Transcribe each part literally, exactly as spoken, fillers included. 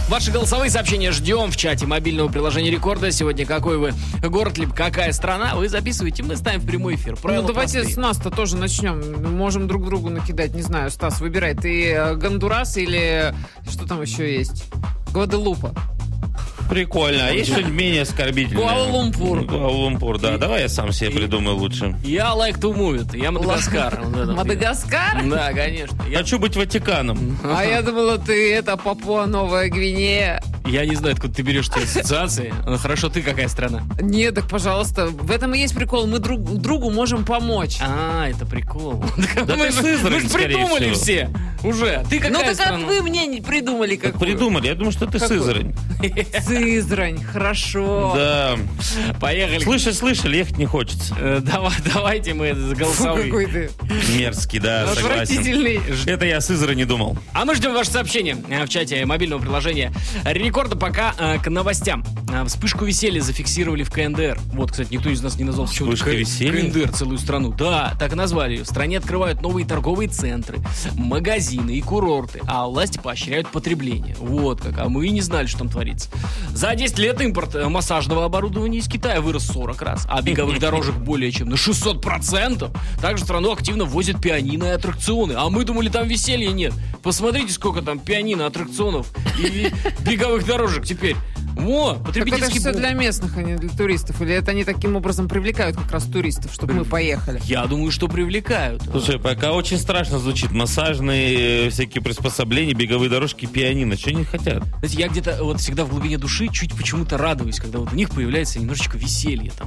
Ваши голосовые сообщения ждем в чате мобильного приложения Рекорда. Сегодня какой вы город, либо какая страна, вы записываете, мы ставим в прямой эфир. Правила ну, давайте простые. С нас-то тоже начнем. Можем друг другу накидать. Не знаю, Стас, выбирай. Ты Гондурас или что там еще есть? Гваделупа. Прикольно. А есть что-нибудь менее оскорбительное? Куала-Лумпур. Куала-Лумпур, да. Давай я сам себе придумаю лучше. Я like to move it. Я Мадагаскар. Мадагаскар? Да, конечно. Я хочу быть Ватиканом. А я думала, ты это Папуа-Новая Гвинея. Я не знаю, откуда ты берешь эти ассоциации. Ну хорошо, ты какая страна? Нет, так, пожалуйста, в этом и есть прикол. Мы друг другу можем помочь. А, это прикол. Да мы ты Сызрань, же скорее придумали всего. все. Уже. Ты какая Ну так страна? как вы мне не придумали какую? Придумали. Я думаю, что ты Какой? Сызрань. Сызрань, хорошо. Да. Поехали. Слышали, слышали, ехать не хочется. Э, давай, давайте мы Фу, голосовые. какой ты Мерзкий, да, согласен. отвратительный. Это я Сызрани думал. А мы ждем ваше сообщение э, в чате мобильного приложения Рекорда. Пока э, к новостям. Э, вспышку веселья зафиксировали в КНДР. Вот, кстати, никто из нас не назвал почему-то Вспышка К- веселья? КНДР, целую страну. Да, так и назвали ее. В стране открывают новые торговые центры, магазины и курорты, а власти поощряют потребление. Вот как. А мы и не знали, что там творится. За десять лет импорт э, массажного оборудования из Китая вырос сорок раз, а беговых дорожек более чем на шестьсот процентов. Также в страну активно возят пианино и аттракционы. А мы думали, там веселья нет. Посмотрите, сколько там пианино, аттракционов и беговых дорожек теперь. Во, Так это потребительский все бум. для местных, а не для туристов. Или это они таким образом привлекают как раз туристов, чтобы мы поехали? Я думаю, что привлекают. Слушай, пока очень страшно звучит. Массажные э, всякие приспособления, беговые дорожки, пианино. Что они хотят? Знаете, я где-то вот всегда в глубине души чуть почему-то радуюсь, когда вот у них появляется немножечко веселье там.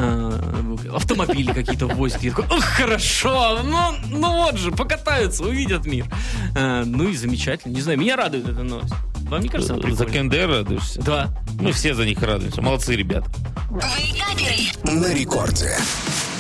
А, автомобили какие-то возят. Я такой, ох, хорошо, ну, ну вот же, покатаются, увидят мир. А, ну и замечательно. Не знаю, меня радует эта новость. Вам не кажется, она За прикольная? КНДР радуешься? Да. Мы все за них радуемся. Молодцы, ребята. На рекорде.